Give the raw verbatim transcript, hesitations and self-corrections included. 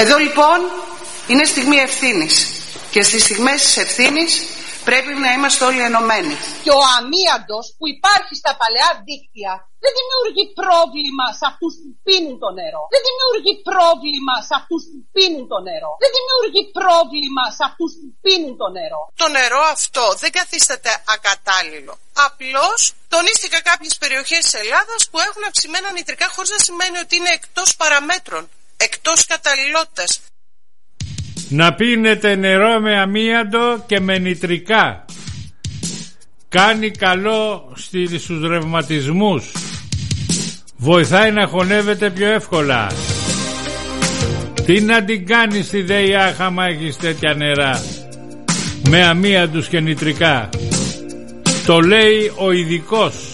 Εδώ λοιπόν είναι στιγμή ευθύνης και στις στιγμές της ευθύνης πρέπει να είμαστε όλοι ενωμένοι. Και ο αμίαντος που υπάρχει στα παλαιά δίκτυα δεν δημιουργεί πρόβλημα σε αυτούς που πίνουν το νερό. Δεν δημιουργεί πρόβλημα σε αυτούς που πίνουν το νερό. Δεν δημιουργεί πρόβλημα σε αυτούς που πίνουν το νερό. Το νερό αυτό δεν καθίσταται ακατάλληλο. Απλώς τονίστηκα κάποιες περιοχές της Ελλάδας που έχουν αυξημένα νητρικά χωρίς να σημαίνει ότι είναι εκτός παραμέτρων, εκτός καταλληλότητας. Να πίνετε νερό με αμίαντο και με νητρικά. Κάνει καλό στους ρευματισμούς. Βοηθάει να χωνεύετε πιο εύκολα. Τι να την κάνεις στη ΔΕΙΑ άμα έχεις τέτοια νερά με αμίαντους και νητρικά? Το λέει ο ειδικός.